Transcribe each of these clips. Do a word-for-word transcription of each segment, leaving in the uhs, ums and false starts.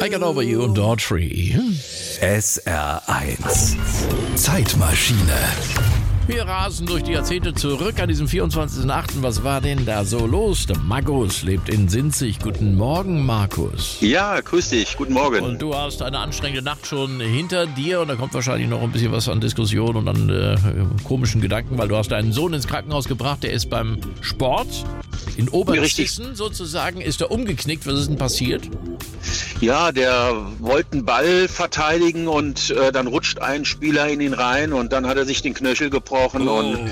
I Got Over You und Daughtry. S R eins Zeitmaschine. Wir rasen durch die Jahrzehnte zurück an diesem vierundzwanzigsten achten Was war denn da so los? Der Markus lebt in Sinzig. Guten Morgen, Markus. Ja, grüß dich. Guten Morgen. Und du hast eine anstrengende Nacht schon hinter dir und da kommt wahrscheinlich noch ein bisschen was an Diskussion und an äh, komischen Gedanken, weil du hast deinen Sohn ins Krankenhaus gebracht. Der ist beim Sport in Oberstissen sozusagen. Ist er umgeknickt? Was ist denn passiert? Ja, der wollte einen Ball verteidigen und äh, dann rutscht ein Spieler in ihn rein und dann hat er sich den Knöchel gebrochen Oh. und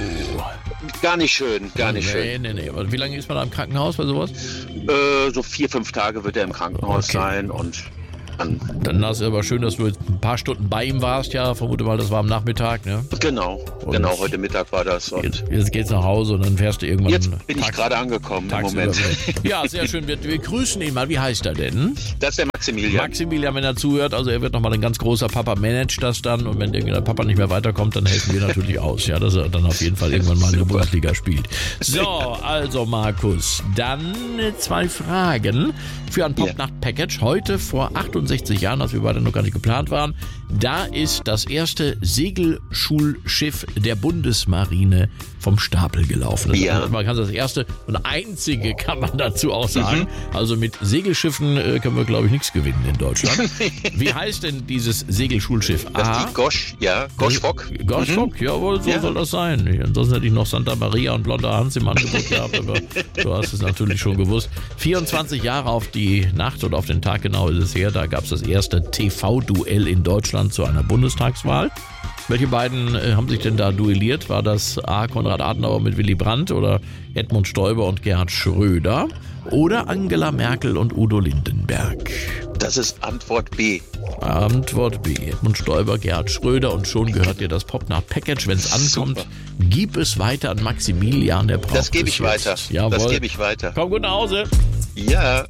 gar nicht schön, gar nicht nee, schön. Nee, nee, Aber wie lange ist man da im Krankenhaus bei sowas? Äh, so vier, fünf Tage wird er im Krankenhaus Okay. sein und dann... Dann ist es aber schön, dass du jetzt ein paar Stunden bei ihm warst, ja. Vermute mal, das war am Nachmittag, ne? Genau, Und genau, heute Mittag war das. Und Jetzt, jetzt geht's nach Hause und dann fährst du irgendwann. jetzt bin ich tags- gerade angekommen im tagsüber Moment. wieder. Ja, sehr schön. Wir, wir grüßen ihn mal. Wie heißt er denn? Das ist der Maximilian. Maximilian, wenn er zuhört. Also er wird nochmal ein ganz großer Papa, managt das dann. Und wenn irgendein Papa nicht mehr weiterkommt, dann helfen wir natürlich aus. Ja, dass er dann auf jeden Fall irgendwann mal in der Super. Bundesliga spielt. So, also Markus, dann zwei Fragen für ein Popnacht-Package. Heute vor achtundsechzig Jahren, als wir beide noch gar nicht geplant waren, da ist das erste Segelschulschiff der Bundesmarine vom Stapel gelaufen. Das Ja. Man kann das erste und einzige, kann man dazu auch sagen. Also mit Segelschiffen äh, können wir, glaube ich, nichts gewinnen in Deutschland. Wie heißt denn dieses Segelschulschiff? Das A. ist die Gosch, ja, Goschfock. Goschfock, jawohl, so Ja. soll das sein. Ansonsten hätte ich noch Santa Maria und Blonder Hans im Angebot gehabt, aber du hast es natürlich schon gewusst. vierundzwanzig Jahre auf die Nacht und auf den Tag genau ist es her. Da gab es das erste T V-Duell in Deutschland zu einer Bundestagswahl. Welche beiden äh, haben sich denn da duelliert? War das A. Konrad Adenauer mit Willy Brandt oder Edmund Stoiber und Gerhard Schröder? Oder Angela Merkel und Udo Lindenberg? Das ist Antwort B. Antwort B. Edmund Stoiber, Gerhard Schröder und schon gehört dir das Popnacht-Package. Wenn es ankommt, Super. gib es weiter an Maximilian, der braucht Das gebe es ich jetzt. weiter. Jawohl. Das gebe ich weiter. Komm gut nach Hause. Ja.